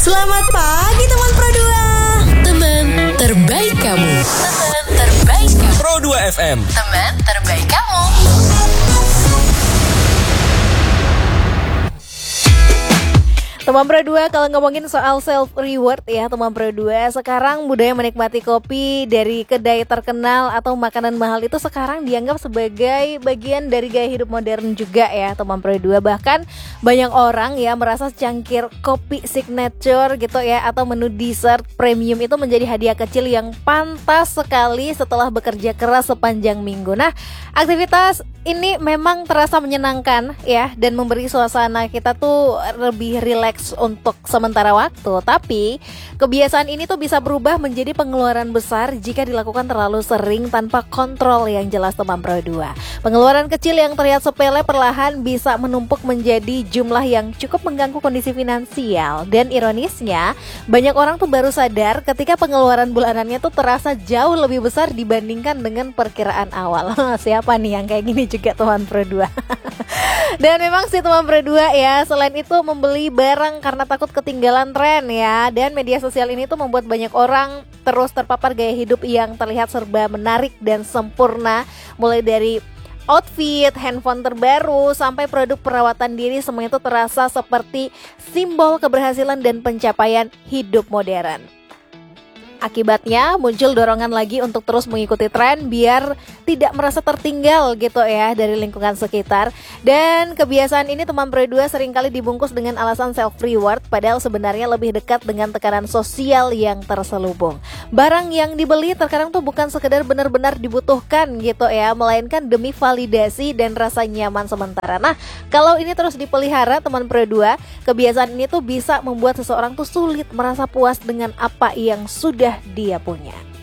Selamat pagi teman Pro 2. Teman terbaik kamu. Teman terbaik kamu. Pro 2 FM. Teman terbaik kamu. Teman Pro 2, kalau ngomongin soal self reward ya teman Pro 2, sekarang budaya menikmati kopi dari kedai terkenal atau makanan mahal itu sekarang dianggap sebagai bagian dari gaya hidup modern juga ya teman Pro 2. Bahkan banyak orang ya merasa cangkir kopi signature gitu ya atau menu dessert premium itu menjadi hadiah kecil yang pantas sekali setelah bekerja keras sepanjang minggu. Nah, aktivitas ini memang terasa menyenangkan ya dan memberi suasana kita tuh lebih rileks untuk sementara waktu. Tapi kebiasaan ini tuh bisa berubah menjadi pengeluaran besar jika dilakukan terlalu sering tanpa kontrol yang jelas teman Pro 2. Pengeluaran kecil yang terlihat sepele perlahan bisa menumpuk menjadi jumlah yang cukup mengganggu kondisi finansial. Dan ironisnya banyak orang tuh baru sadar ketika pengeluaran bulanannya tuh terasa jauh lebih besar dibandingkan dengan perkiraan awal. Siapa nih yang kayak gini juga teman Pro 2. Dan memang sih teman Pro 2 ya, selain itu membeli barang karena takut ketinggalan tren ya. Dan media sosial ini tuh membuat banyak orang terus terpapar gaya hidup yang terlihat serba menarik dan sempurna. Mulai dari outfit, handphone terbaru, sampai produk perawatan diri, semuanya itu terasa seperti simbol keberhasilan dan pencapaian hidup modern. Akibatnya muncul dorongan lagi untuk terus mengikuti tren biar tidak merasa tertinggal gitu ya dari lingkungan sekitar. Dan kebiasaan ini teman Pro 2 seringkali dibungkus dengan alasan self reward, padahal sebenarnya lebih dekat dengan tekanan sosial yang terselubung. Barang yang dibeli terkadang tuh bukan sekedar benar-benar dibutuhkan gitu ya, melainkan demi validasi dan rasa nyaman sementara. Nah, kalau ini terus dipelihara teman Pro 2, kebiasaan ini tuh bisa membuat seseorang tuh sulit merasa puas dengan apa yang sudah dia punya.